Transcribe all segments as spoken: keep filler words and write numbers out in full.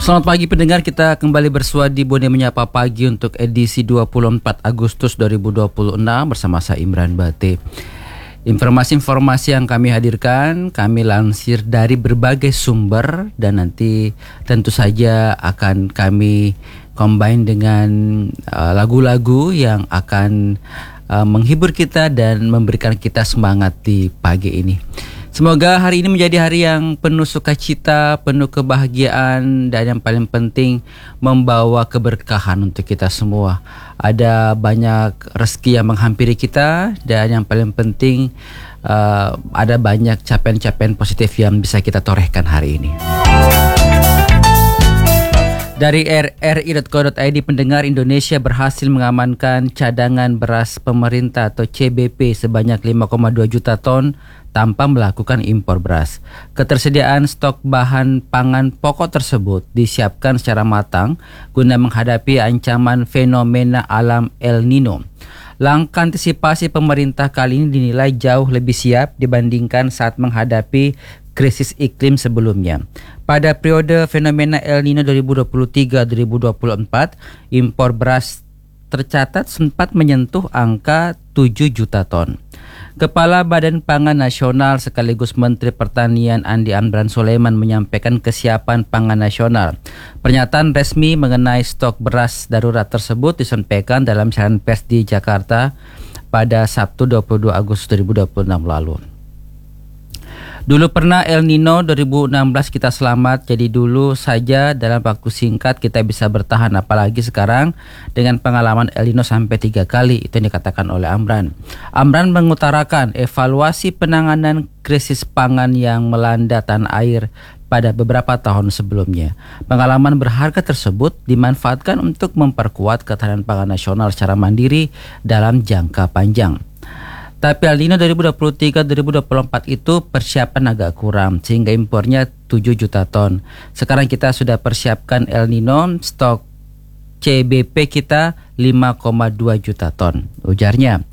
Selamat pagi pendengar, kita kembali bersua di Bone Menyapa Pagi untuk edisi dua puluh empat Agustus dua ribu dua puluh enam bersama saya Imran Bate. Informasi-informasi yang kami hadirkan kami lansir dari berbagai sumber dan nanti tentu saja akan kami combine dengan uh, lagu-lagu yang akan uh, menghibur kita dan memberikan kita semangat di pagi ini. Semoga hari ini menjadi hari yang penuh sukacita, penuh kebahagiaan, dan yang paling penting membawa keberkahan untuk kita semua. Ada banyak rezeki yang menghampiri kita, dan yang paling penting uh, ada banyak capaian-capaian positif yang bisa kita torehkan hari ini. Dari r r i dot co dot i d, pendengar, Indonesia berhasil mengamankan cadangan beras pemerintah atau C B P sebanyak lima koma dua juta ton tanpa melakukan impor beras. Ketersediaan stok bahan pangan pokok tersebut disiapkan secara matang guna menghadapi ancaman fenomena alam El Nino. Langkah antisipasi pemerintah kali ini dinilai jauh lebih siap dibandingkan saat menghadapi krisis iklim sebelumnya. Pada periode fenomena El Nino dua ribu dua puluh tiga dua ribu dua puluh empat, impor beras tercatat sempat menyentuh angka tujuh juta ton. Kepala Badan Pangan Nasional sekaligus Menteri Pertanian Andi Amran Sulaiman menyampaikan kesiapan pangan nasional. Pernyataan resmi mengenai stok beras darurat tersebut disampaikan dalam siaran pers di Jakarta pada Sabtu dua puluh dua Agustus dua ribu dua puluh enam lalu. Dulu pernah El Nino dua ribu enam belas kita selamat, jadi dulu saja dalam waktu singkat kita bisa bertahan, apalagi sekarang dengan pengalaman El Nino sampai tiga kali, itu yang dikatakan oleh Amran. Amran mengutarakan evaluasi penanganan krisis pangan yang melanda tanah air pada beberapa tahun sebelumnya. Pengalaman berharga tersebut dimanfaatkan untuk memperkuat ketahanan pangan nasional secara mandiri dalam jangka panjang. Tapi El Nino dua ribu dua puluh tiga dua ribu dua puluh empat itu persiapan agak kurang sehingga impornya tujuh juta ton. Sekarang kita sudah persiapkan El Nino, stok C B P kita lima koma dua juta ton, ujarnya.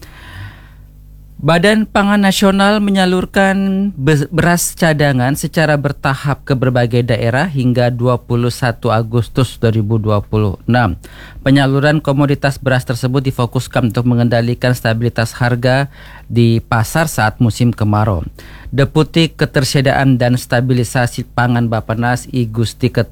Badan Pangan Nasional menyalurkan beras cadangan secara bertahap ke berbagai daerah hingga dua puluh satu Agustus dua ribu dua puluh enam. Penyaluran komoditas beras tersebut difokuskan untuk mengendalikan stabilitas harga di pasar saat musim kemarau. Deputi Ketersediaan dan Stabilisasi Pangan Bappenas I Gusti